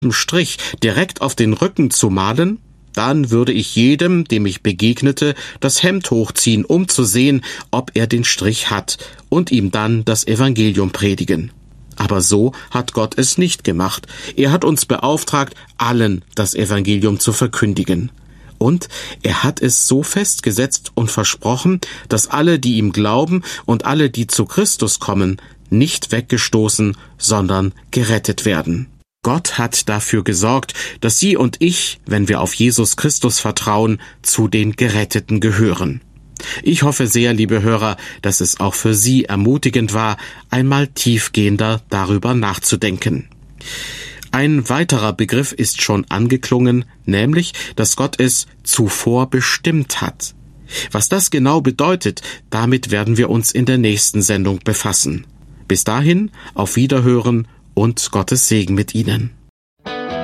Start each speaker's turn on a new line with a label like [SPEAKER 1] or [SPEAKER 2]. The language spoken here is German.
[SPEAKER 1] Strich direkt auf den Rücken zu malen, dann würde ich jedem, dem ich begegnete, das Hemd hochziehen, um zu sehen, ob er den Strich hat, und ihm dann das Evangelium predigen. Aber so hat Gott es nicht gemacht. Er hat uns beauftragt, allen das Evangelium zu verkündigen. Und er hat es so festgesetzt und versprochen, dass alle, die ihm glauben und alle, die zu Christus kommen, nicht weggestoßen, sondern gerettet werden. Gott hat dafür gesorgt, dass Sie und ich, wenn wir auf Jesus Christus vertrauen, zu den Geretteten gehören. Ich hoffe sehr, liebe Hörer, dass es auch für Sie ermutigend war, einmal tiefgehender darüber nachzudenken. Ein weiterer Begriff ist schon angeklungen, nämlich, dass Gott es zuvor bestimmt hat. Was das genau bedeutet, damit werden wir uns in der nächsten Sendung befassen. Bis dahin, auf Wiederhören und Gottes Segen mit Ihnen.